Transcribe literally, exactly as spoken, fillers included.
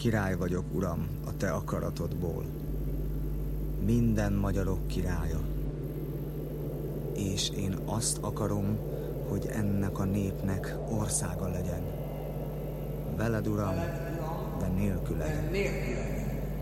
király vagyok, Uram, a te akaratodból. Minden magyarok királya. És én azt akarom, hogy ennek a népnek országa legyen. Veled, Uram, de nélküled.